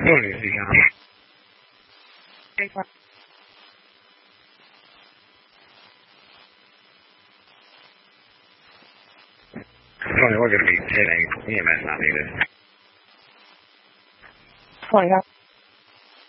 Tony, we're going to be hitting EMS not needed. 20,